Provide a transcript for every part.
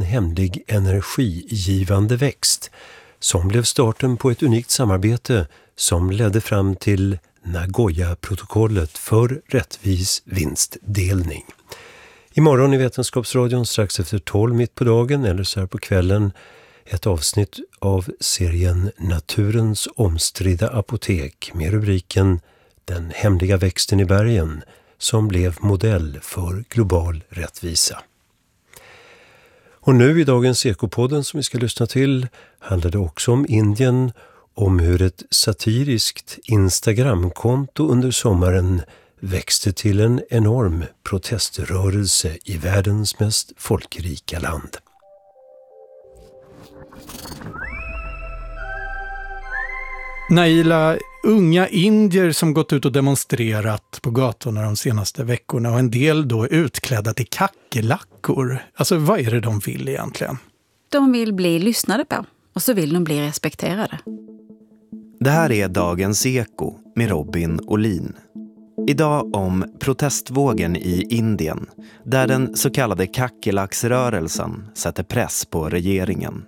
hemlig energigivande växt som blev starten på ett unikt samarbete som ledde fram till Nagoya-protokollet för rättvis vinstdelning. Imorgon i Vetenskapsradion strax efter 12 mitt på dagen eller så här på kvällen ett avsnitt av serien Naturens omstridda apotek med rubriken Den hemliga växten i bergen som blev modell för global rättvisa. Och nu i dagens Ekopodden som vi ska lyssna till handlar det också om Indien, om hur ett satiriskt Instagramkonto under sommaren växte till en enorm proteströrelse i världens mest folkrika land. Naila, unga indier som gått ut och demonstrerat på gatorna de senaste veckorna och en del då utklädda till kackerlackor. Alltså vad är det de vill egentligen? De vill bli lyssnade på och så vill de bli respekterade. Det här är Dagens Eko med Robin Olin. Idag om protestvågen i Indien där den så kallade kackerlacksrörelsen sätter press på regeringen.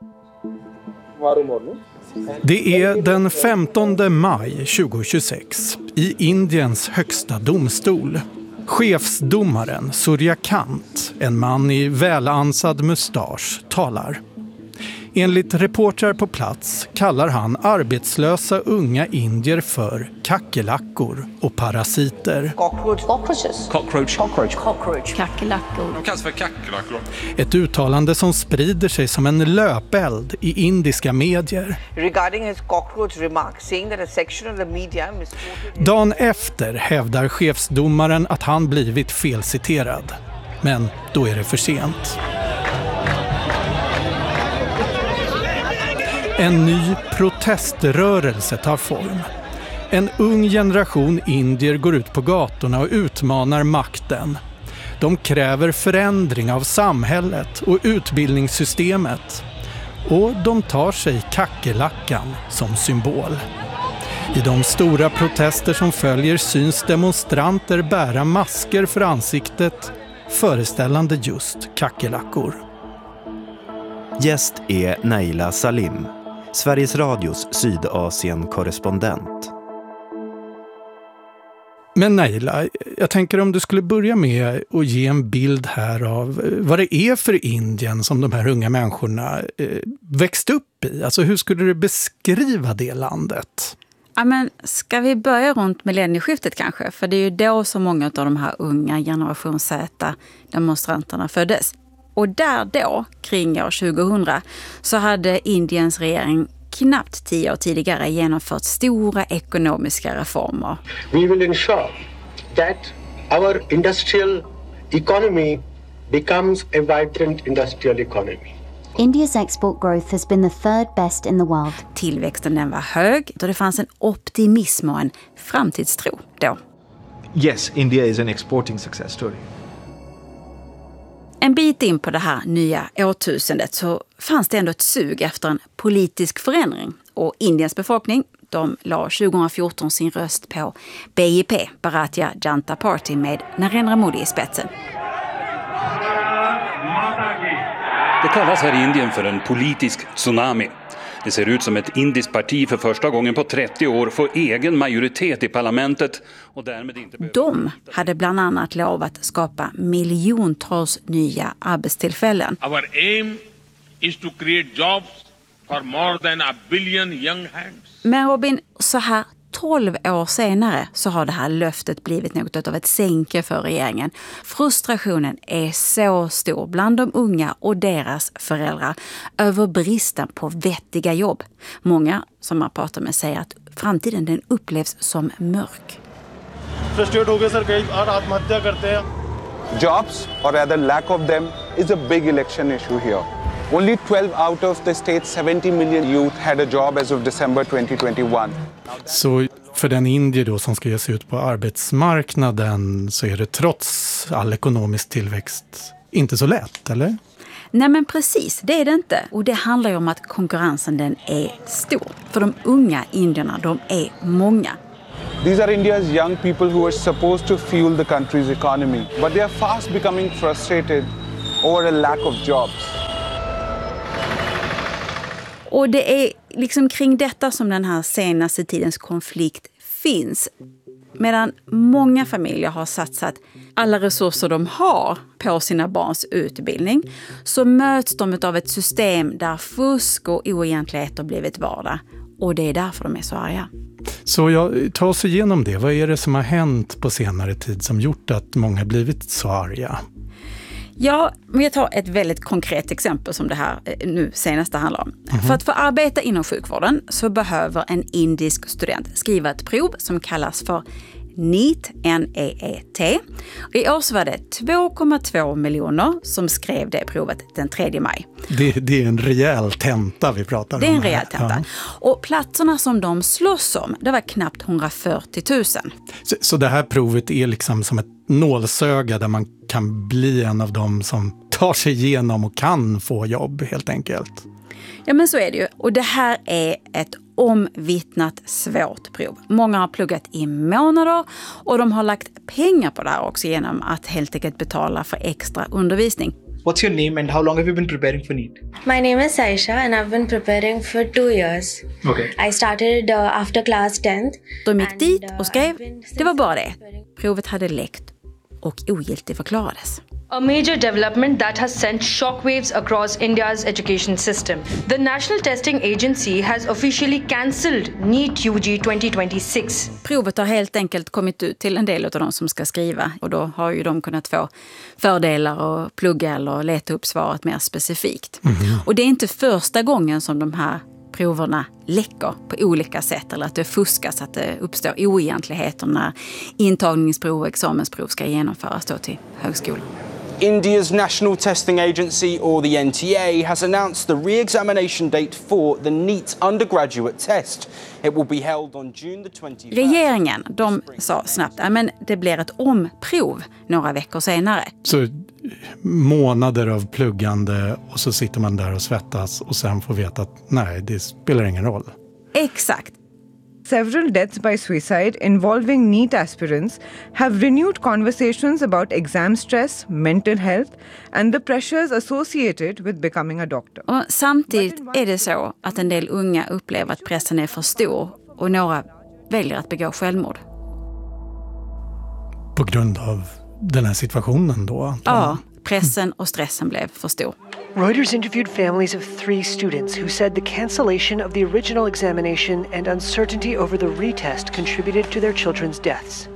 Det är den 15 maj 2026 i Indiens högsta domstol. Chefsdomaren Surya Kant, en man i välansad mustasch, talar. Enligt reportrar på plats kallar han arbetslösa unga indier för kackerlackor och parasiter. Kackerlackor. De kallas för kackerlackor. Ett uttalande som sprider sig som en löpeld i indiska medier. Dagen efter hävdar chefsdomaren att han blivit felciterad. Men då är det för sent. En ny proteströrelse tar form. En ung generation indier går ut på gatorna och utmanar makten. De kräver förändring av samhället och utbildningssystemet. Och de tar sig kackerlackan som symbol. I de stora protester som följer syns demonstranter bära masker för ansiktet föreställande just kackerlackor. Gäst är Naila Salim, Sveriges Radios Sydasien-korrespondent. Men Naila, jag tänker om du skulle börja med att ge en bild här av vad det är för Indien som de här unga människorna växt upp i. Alltså hur skulle du beskriva det landet? Ja, men ska vi börja runt millennieskiftet kanske? För det är ju då så många av de här unga generation Z-demonstranterna föddes. Och där då, kring år 2000, så hade Indiens regering knappt 10 år tidigare genomfört stora ekonomiska reformer. We will ensure that our industrial economy becomes a vibrant industrial economy. India's export growth has been the third best in the world. Tillväxten den var hög och det fanns en optimism och en framtidstro då. Yes, India is an exporting success story. En bit in på det här nya årtusendet så fanns det ändå ett sug efter en politisk förändring. Och Indiens befolkning, de la 2014 sin röst på BIP, Bharatiya Janata Party, med Narendra Modi i spetsen. Det kallas här i Indien för en politisk tsunami. Det ser ut som ett indiskt parti för första gången på 30 år får egen majoritet i parlamentet. Och därmed inte de hade bland annat lovat skapa miljontals nya arbetstillfällen. Our aim is to create jobs for more than 1 billion young hands. Men Robin, så här 12 år senare så har det här löftet blivit något av ett sänke för regeringen. Frustrationen är så stor bland de unga och deras föräldrar över bristen på vettiga jobb. Många som man pratar med säger att framtiden den upplevs som mörk. Jobs, or rather lack of them, is a big election issue here. Only 12 out of the state's 70 million youth had a job as of December 2021. Så för den indier då som ska ge sig ut på arbetsmarknaden så är det trots all ekonomisk tillväxt inte så lätt, eller? Nej men precis, det är det inte. Och det handlar ju om att konkurrensen den är stor. För de unga indierna, de är många. These are India's young people who are supposed to fuel the country's economy. But they are fast becoming frustrated over a lack of jobs. Och det är liksom kring detta som den här senaste tidens konflikt finns. Medan många familjer har satsat alla resurser de har på sina barns utbildning, så möts de av ett system där fusk och oegentligheter blivit vardag. Och det är därför de är så arga. Så jag tar oss igenom det. Vad är det som har hänt på senare tid som gjort att många blivit så arga? Ja, men jag tar ett väldigt konkret exempel som det här nu senaste handlar om. För att få arbeta inom sjukvården så behöver en indisk student skriva ett prov som kallas för NEET, N-E-E-T. I år så var det 2,2 miljoner som skrev det provet den 3 maj. Det är en rejäl tenta vi pratar om. Det är en rejäl tenta. Ja. Och platserna som de slåss om, det var knappt 140 000. Så det här provet är liksom som ett nålsöga där man kan bli en av dem som tar sig igenom och kan få jobb helt enkelt. Ja, men så är det ju. Och det här är ett omvittnat svårt prov. Många har pluggat i månader och de har lagt pengar på det här också genom att helt enkelt betala för extra undervisning. What's your name and how long have you been preparing for NEET? My name is Aisha and I've been preparing for 2 years. Okay. I started after class 10th. De gick dit och skrev, det var bara det. Provet hade läckt och ogiltigt förklarades. A major development that has sent shockwaves across India's education system. The National Testing Agency has officially cancelled NEET UG 2026. Provet har helt enkelt kommit ut till en del av de som ska skriva och då har ju de kunnat få fördelar och plugga eller leta upp svaret mer specifikt. Och det är inte första gången som de här proverna läcker på olika sätt eller att det fuskas, att det uppstår oegentligheter när intagningsprov och examensprov ska genomföras då till högskolan. India's National Testing Agency, or the NTA, has announced the re-examination date for the NEET undergraduate test. It will be held on June the 21st. Regeringen, de sa snabbt att det blir ett omprov några veckor senare. Så månader av pluggande och så sitter man där och svettas och sen får veta att nej, det spelar ingen roll. Exakt. Several deaths by suicide involving NEET aspirants have renewed conversations about exam stress, mental health and the pressures associated with becoming a doctor. Och samtidigt är det så att en del unga upplever att pressen är för stor och några väljer att begå självmord. På grund av den här situationen då? Ja, pressen och stressen blev för stor. Reuters interviewed families of 3 students who said the cancellation of the original examination and uncertainty over the retest contributed to their children's deaths.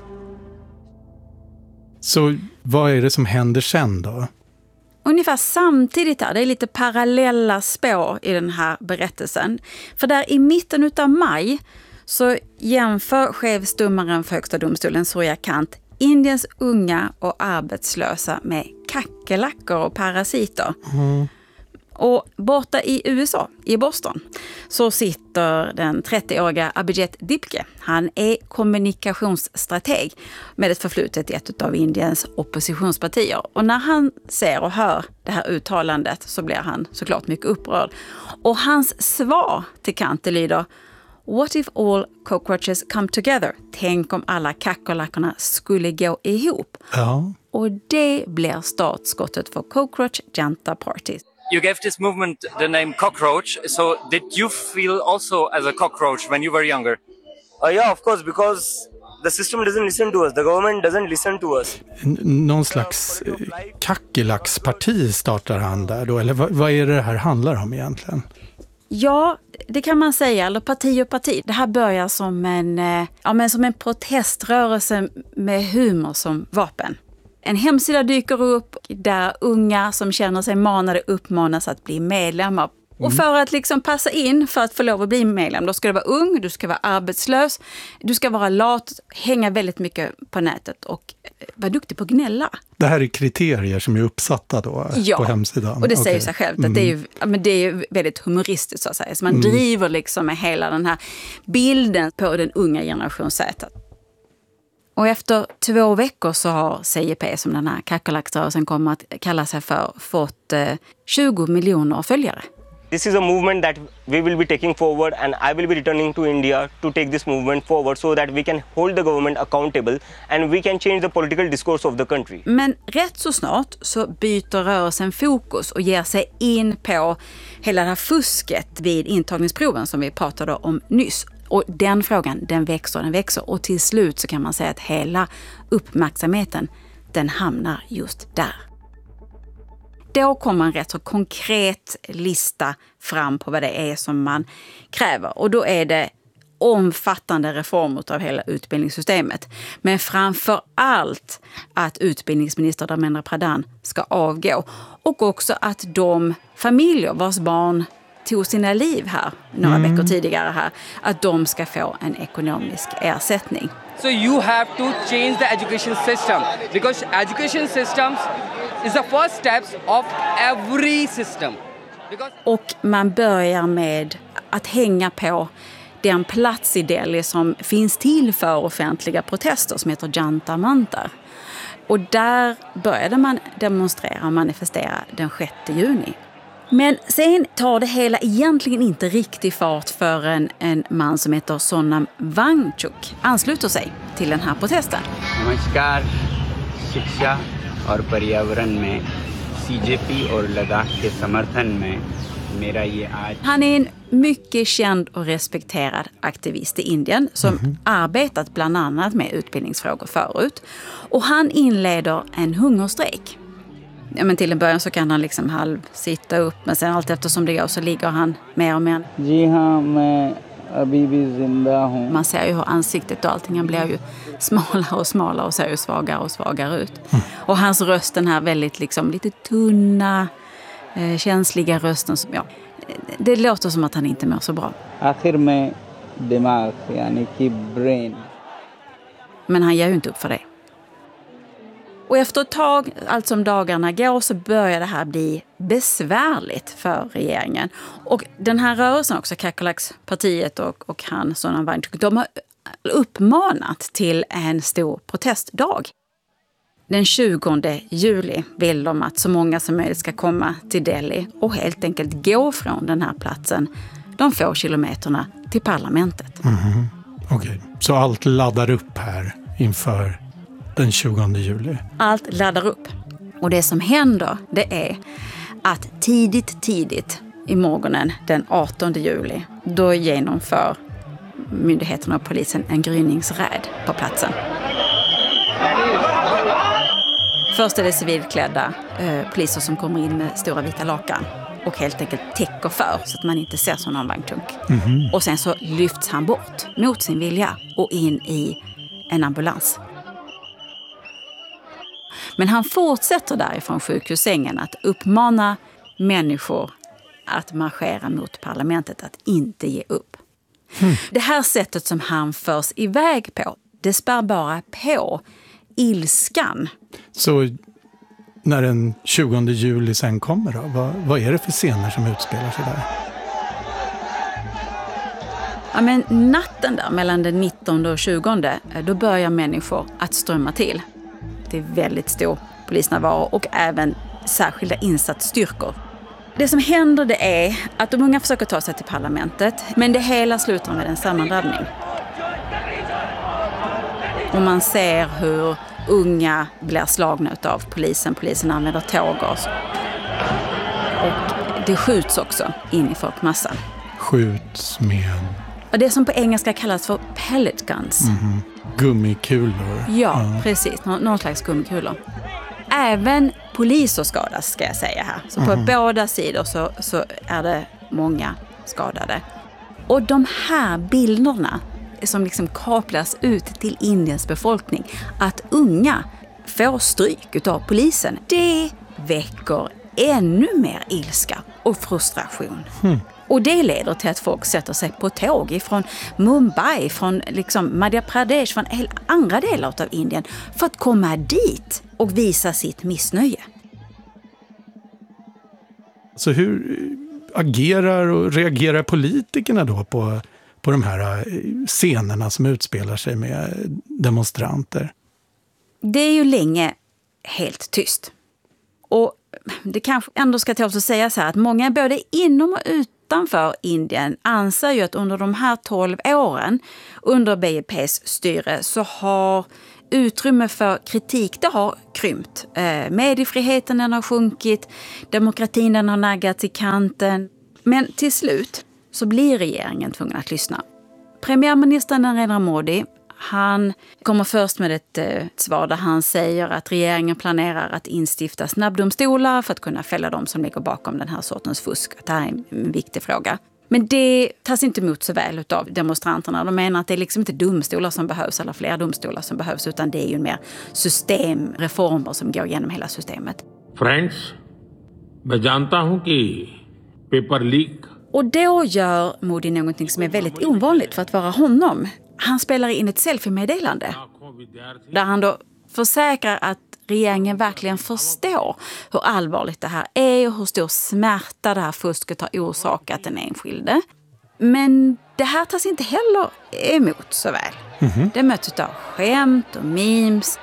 Så vad är det som händer sen då? Ungefär samtidigt här, det är lite parallella spår i den här berättelsen. För där i mitten av maj så jämför chefsdomaren för högsta domstolen Surya Kant Indiens unga och arbetslösa med kackerlackor och parasiter. Och borta i USA, i Boston, så sitter den 30-åriga Abhijit Dipke. Han är kommunikationsstrateg med ett förflutet i ett av Indiens oppositionspartier. Och när han ser och hör det här uttalandet så blir han såklart mycket upprörd. Och hans svar till Kant lyder: What if all cockroaches come together? Tänk om alla kackerlackorna skulle gå ihop. Ja. Och det blir startskottet för Cockroach Janta Party. You gave this movement the name Cockroach, so did you feel also as a cockroach when you were younger? Yeah, of course, because the system doesn't listen to us, the government doesn't listen to us. Någon slags kackerlacksparti startar han där då, eller vad är det här handlar om egentligen? Ja, det kan man säga, eller parti och parti. Det här börjar som en proteströrelse med humor som vapen. En hemsida dyker upp där unga som känner sig manade uppmanas att bli medlemmar. Och för att liksom passa in, för att få lov att bli medlem, då ska du vara ung, du ska vara arbetslös, du ska vara lat, hänga väldigt mycket på nätet och vara duktig på att gnälla. Det här är kriterier som är uppsatta då på hemsidan? Och det säger sig självt att det är ju väldigt humoristiskt så att säga. Så man driver liksom med hela den här bilden på den unga generation Z. Och efter 2 veckor så har CJP, som den här kackerlacksrörelsen kommer att kalla sig för, fått 20 miljoner följare. This is a movement that we will be taking forward, and I will be returning to India to take this movement forward so that we can hold the government accountable and we can change the political discourse of the country. Men rätt så snart så byter rörelsen fokus och ger sig in på hela det här fusket vid intagningsproven som vi pratade om nyss. Och den frågan, den växer och till slut så kan man säga att hela uppmärksamheten, den hamnar just där. Då kommer en rätt så konkret lista fram på vad det är som man kräver. Och då är det omfattande reformer av hela utbildningssystemet. Men framför allt att utbildningsminister Dharmendra Pradhan ska avgå. Och också att de familjer vars barn tog sina liv här några veckor tidigare här, att de ska få en ekonomisk ersättning. So you have to change the education system because education systems is the first steps of every system. Och man börjar med att hänga på den plats i Delhi som finns till för offentliga protester som heter Jantar Mantar. Och där började man demonstrera och manifestera den 6 juni. Men sen tar det hela egentligen inte riktigt fart förrän en man som heter Sonam Wangchuk ansluter sig till den här protesten. Namaskar, शिक्षा और पर्यावरण में CJP और लद्दाख के समर्थन में मेरा ये आज. Han är en mycket känd och respekterad aktivist i Indien som arbetat bland annat med utbildningsfrågor förut. Och han inleder en hungerstrejk. Ja, men till en början så kan han liksom halv sitta upp, men sen allt eftersom det går så ligger han mer och mer. Man ser ju hur ansiktet och allting, han blir ju smalare och smalare och ser ju svagare och svagare ut. Och hans röst, den här väldigt liksom lite tunna, känsliga rösten, som, ja, det låter som att han inte mår så bra. Men han ger ju inte upp för det. Och efter ett tag, allt som dagarna går, så börjar det här bli besvärligt för regeringen. Och den här rörelsen också, Kakalaks-partiet och han, Sonam Wangchuk, de har uppmanat till en stor protestdag. Den 20 juli vill de att så många som möjligt ska komma till Delhi och helt enkelt gå från den här platsen de få kilometerna till parlamentet. Okej. Så allt laddar upp här inför den 20 juli? Allt laddar upp. Och det som händer, det är att tidigt i morgonen den 18 juli, då genomför myndigheterna och polisen en gryningsräd på platsen. Först är det civilklädda poliser som kommer in med stora vita lakan och helt enkelt täcker för så att man inte ser Sonam Wangchuk. Och sen så lyfts han bort mot sin vilja och in i en ambulans. Men han fortsätter därifrån sjukhussängen att uppmana människor att marschera mot parlamentet, att inte ge upp. Det här sättet som han förs iväg på, det spär bara på ilskan. Så när den 20 juli sen kommer då, vad är det för scener som utspelar sig där? Ja, men natten där mellan den 19 och 20, då börjar människor att strömma till. Det är väldigt stor polisnärvaro och även särskilda insatsstyrkor. Det som händer, det är att de unga försöker ta sig till parlamentet, men det hela slutar med en sammandrabbning. Och man ser hur unga blir slagna av polisen. Polisen använder tårgas. Och det skjuts också in i folkmassan. Skjuts med? Och det som på engelska kallas för pellet guns. Gummikulor. Ja, precis. Någon slags gummikulor. Även poliser skadas, ska jag säga här. Så på båda sidor så är det många skadade. Och de här bilderna som liksom kaplas ut till Indiens befolkning, att unga får stryk av polisen, det väcker ännu mer ilska och frustration. Och det leder till att folk sätter sig på tåg från Mumbai, från liksom Madhya Pradesh, från andra delar av Indien för att komma dit och visa sitt missnöje. Så hur agerar och reagerar politikerna då på de här scenerna som utspelar sig med demonstranter? Det är ju länge helt tyst. Och det kanske ändå ska ta oss att säga så här att många både inom och utanför Indien anser ju att under de här 12 åren under BJPs styre så har utrymme för kritik, det har krympt. Mediefriheten den har sjunkit, demokratin den har naggats i kanten. Men till slut så blir regeringen tvungen att lyssna. Premiärministern Narendra Modi, han kommer först med ett svar där han säger att regeringen planerar att instifta snabbdomstolar för att kunna fälla de som ligger bakom den här sortens fusk. Det här är en viktig fråga. Men det tas inte emot så väl av demonstranterna. De menar att det är liksom inte domstolar som behövs eller fler domstolar som behövs, utan det är ju mer systemreformer som går igenom hela systemet. Friends, jag जानता हूं कि paper leak. Och då gör Modi någonting som är väldigt ovanligt för att vara honom. Han spelar in ett selfie-meddelande där han då försäkrar att regeringen verkligen förstår hur allvarligt det här är och hur stor smärta det här fusket har orsakat den enskilde. Men det här tas inte heller emot så väl. Det möts av skämt och memes.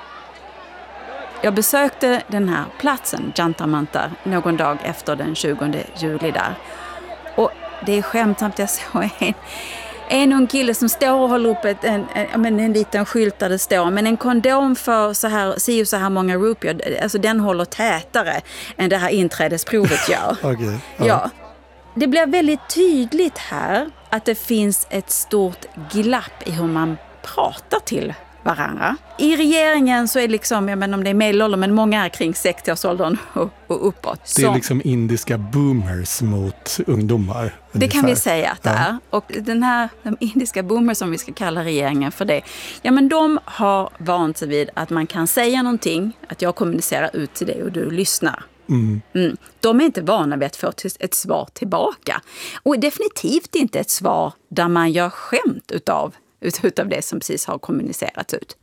Jag besökte den här platsen, Jantar Mantar, någon dag efter den 20 juli där. Och det är skämtsamt, jag såg en ung kille som står och håller upp en liten skylt där det står, men en kondom för så här många rupier, alltså den håller tätare än det här inträdesprovet gör. Okay, ja. Det blir väldigt tydligt här att det finns ett stort glapp i hur man pratar till varandra. I regeringen så är det liksom, jag menar om det är medelåldern, men många är kring 60-årsåldern och uppåt. Det är liksom indiska boomers mot ungdomar. Det ungefär. kan vi säga att det är. Och de indiska boomers, som vi ska kalla regeringen för det, ja men de har vant sig vid att man kan säga någonting, att jag kommunicerar ut till dig och du lyssnar. De är inte vana vid att få ett svar tillbaka. Och definitivt inte ett svar där man gör skämt utav det som precis har kommunicerats ut.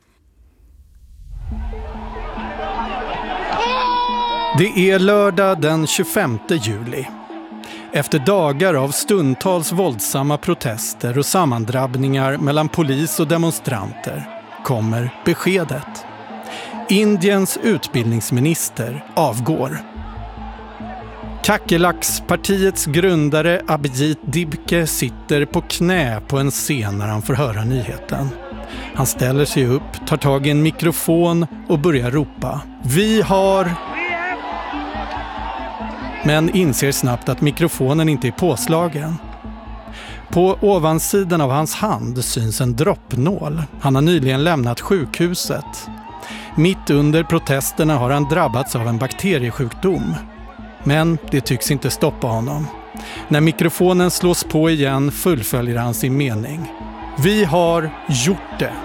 Det är lördag den 25 juli. Efter dagar av stundtals våldsamma protester och sammandrabbningar mellan polis och demonstranter kommer beskedet. Indiens utbildningsminister avgår. Kakelaks-partiets grundare Abhijit Dibke sitter på knä på en scen när han får höra nyheten. Han ställer sig upp, tar tag i en mikrofon och börjar ropa: "Vi har..." Men inser snabbt att mikrofonen inte är påslagen. På ovansidan av hans hand syns en droppnål. Han har nyligen lämnat sjukhuset. Mitt under protesterna har han drabbats av en bakteriesjukdom. Men det tycks inte stoppa honom. När mikrofonen slås på igen fullföljer han sin mening. Vi har gjort det.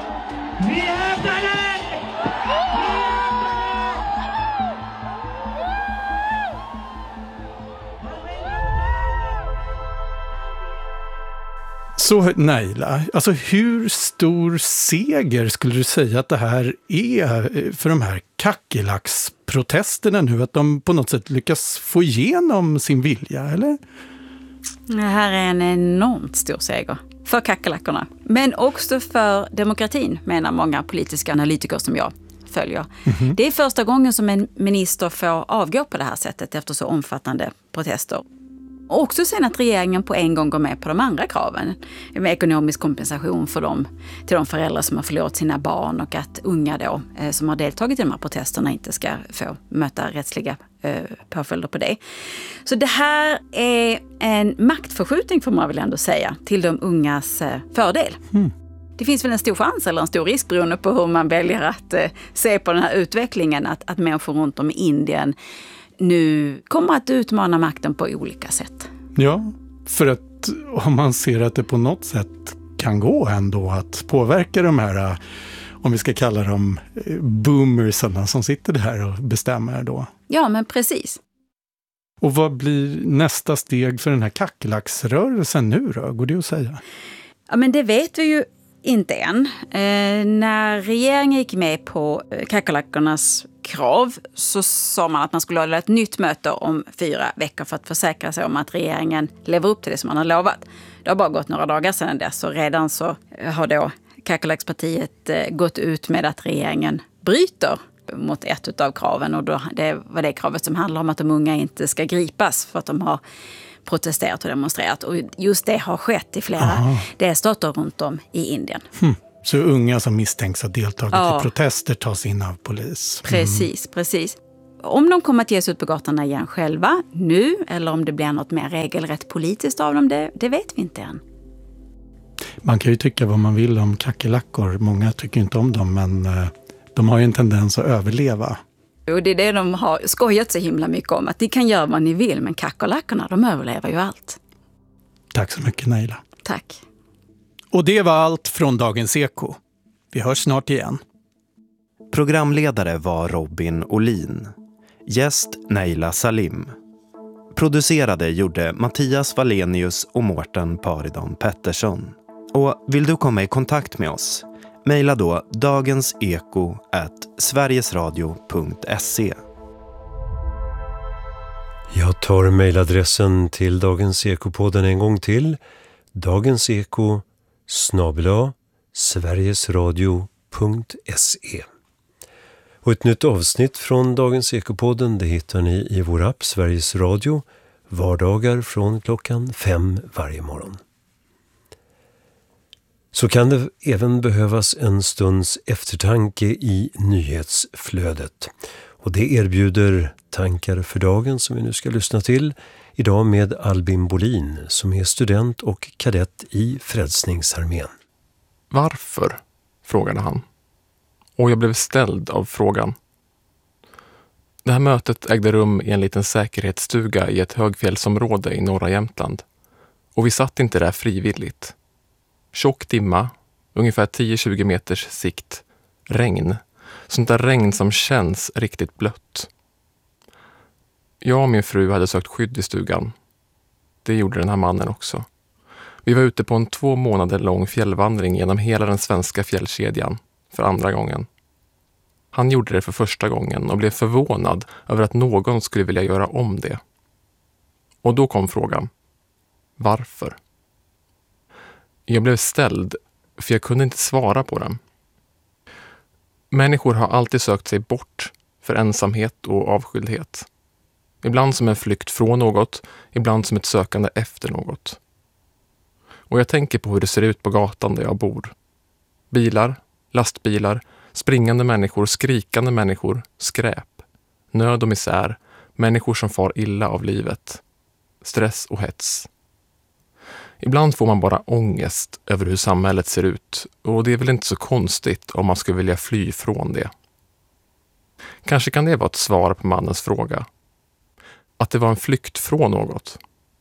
Så Naila, alltså hur stor seger skulle du säga att det här är för de här Kakelaks-protesterna nu? Att de på något sätt lyckas få igenom sin vilja, eller? Det här är en enormt stor seger för kakelackorna. Men också för demokratin, menar många politiska analytiker som jag följer. Det är första gången som en minister får avgå på det här sättet efter så omfattande protester. Och också sen att regeringen på en gång går med på de andra kraven. Med ekonomisk kompensation till de föräldrar som har förlorat sina barn, och att unga då, som har deltagit i de här protesterna inte ska få möta rättsliga påföljder på det. Så det här är en maktförskjutning, får man väl ändå säga, till de ungas fördel. Det finns väl en stor chans eller en stor risk beroende på hur man väljer att se på den här utvecklingen, att människor runt om i Indien nu kommer att utmana makten på olika sätt. Ja, för att om man ser att det på något sätt kan gå ändå att påverka de här, om vi ska kalla dem boomersarna som sitter där och bestämmer då. Ja, men precis. Och vad blir nästa steg för den här Kakelaksrörelsen nu då? Går det att säga? Ja, men det vet vi ju inte än. När regeringen gick med på kakelackornas krav så sa man att man skulle hålla ett nytt möte om 4 veckor för att försäkra sig om att regeringen lever upp till det som man har lovat. Det har bara gått några dagar sedan dess, och redan så har då Kakelakspartiet gått ut med att regeringen bryter mot ett av kraven, och då, det var det kravet som handlar om att de unga inte ska gripas för att de har protesterat och demonstrerat. Och just det har skett i flera delstater runt om i Indien. Så unga som misstänks ha deltagit i protester tas in av polis. Precis. Om de kommer att ges ut på gatorna igen själva nu, eller om det blir något mer regelrätt politiskt av dem, det vet vi inte än. Man kan ju tycka vad man vill om kackerlackor. Många tycker inte om dem, men de har ju en tendens att överleva. Och det är det de har skojat så himla mycket om, att ni kan göra vad ni vill, men kackerlackorna, de överlever ju allt. Tack så mycket, Naila. Tack. Och det var allt från Dagens Eko. Vi hörs snart igen. Programledare var Robin Olin. Gäst Naila Salim. Producerade gjorde Mattias Wallenius och Mårten Paridon Pettersson. Och vill du komma i kontakt med oss? Maila då dagenseko@sverigesradio.se. Jag tar mejladressen till Dagens Eko-podden en gång till. dagenseko@sverigesradio.se. Och ett nytt avsnitt från Dagens Eko-podden, det hittar ni i vår app Sveriges Radio, vardagar från 5 varje morgon. Så kan det även behövas en stunds eftertanke i nyhetsflödet. Och det erbjuder Tankar för dagen som vi nu ska lyssna till. Idag med Albin Bolin som är student och kadett i Frälsningsarmén. Varför? Frågade han. Och jag blev ställd av frågan. Det här mötet ägde rum i en liten säkerhetsstuga i ett högfjällsområde i norra Jämtland. Och vi satt inte där frivilligt. Tjock dimma, ungefär 10-20 meters sikt, regn. Sånt där regn som känns riktigt blött. Jag och min fru hade sökt skydd i stugan. Det gjorde den här mannen också. Vi var ute på en 2 månader lång fjällvandring genom hela den svenska fjällkedjan för andra gången. Han gjorde det för första gången och blev förvånad över att någon skulle vilja göra om det. Och då kom frågan. Varför? Jag blev ställd för jag kunde inte svara på den. Människor har alltid sökt sig bort för ensamhet och avskildhet. Ibland som en flykt från något, ibland som ett sökande efter något. Och jag tänker på hur det ser ut på gatan där jag bor. Bilar, lastbilar, springande människor, skrikande människor, skräp, nöd och misär, människor som far illa av livet, stress och hets. Ibland får man bara ångest över hur samhället ser ut och det är väl inte så konstigt om man skulle vilja fly från det. Kanske kan det vara ett svar på mannens fråga. Att det var en flykt från något.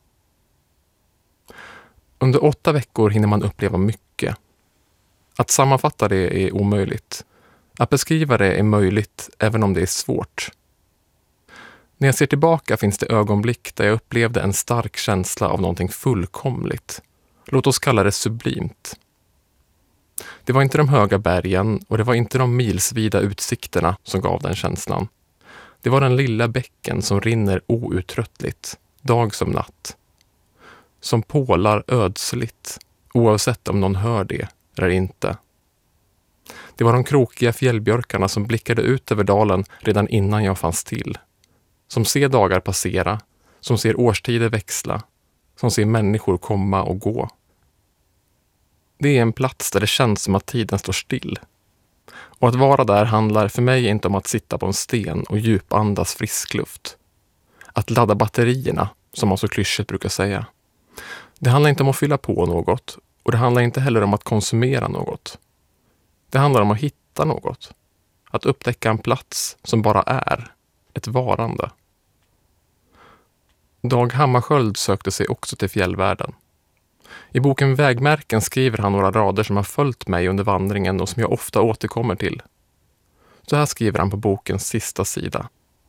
Under 8 veckor hinner man uppleva mycket. Att sammanfatta det är omöjligt. Att beskriva det är möjligt även om det är svårt. När jag ser tillbaka finns det ögonblick där jag upplevde en stark känsla av någonting fullkomligt. Låt oss kalla det sublimt. Det var inte de höga bergen och det var inte de milsvida utsikterna som gav den känslan. Det var den lilla bäcken som rinner outtröttligt, dag som natt. Som pålar ödsligt, oavsett om någon hör det eller inte. Det var de krokiga fjällbjörkarna som blickade ut över dalen redan innan jag fanns till. Som ser dagar passera, som ser årstider växla, som ser människor komma och gå. Det är en plats där det känns som att tiden står still. Och att vara där handlar för mig inte om att sitta på en sten och djupandas frisk luft. Att ladda batterierna, som man så klyschigt brukar säga. Det handlar inte om att fylla på något och det handlar inte heller om att konsumera något. Det handlar om att hitta något. Att upptäcka en plats som bara är. Ett varande. Dag Hammarskjöld sökte sig också till fjällvärlden. I boken Vägmärken skriver han några rader som har följt mig under vandringen och som jag ofta återkommer till. Så här skriver han på bokens sista sida.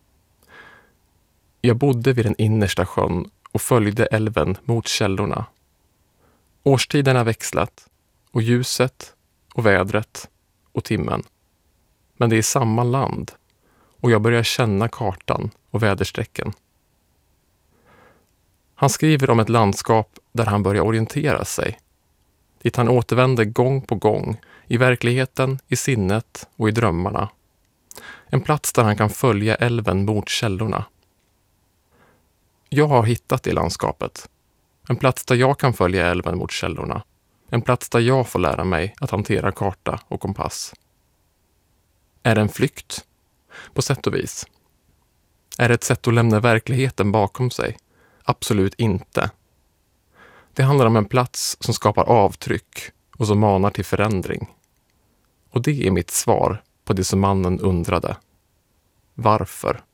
Jag bodde vid den innersta sjön och följde älven mot källorna. Årstiderna växlat och ljuset och vädret och timmen. Men det är samma land och jag börjar känna kartan och väderstrecken. Han skriver om ett landskap där han börjar orientera sig. Dit han återvänder gång på gång, i verkligheten, i sinnet och i drömmarna. En plats där han kan följa älven mot källorna. Jag har hittat det landskapet. En plats där jag kan följa älven mot källorna. En plats där jag får lära mig att hantera karta och kompass. Är det en flykt? På sätt och vis. Är det ett sätt att lämna verkligheten bakom sig? Absolut inte. Det handlar om en plats som skapar avtryck och som manar till förändring. Och det är mitt svar på det som mannen undrade. Varför?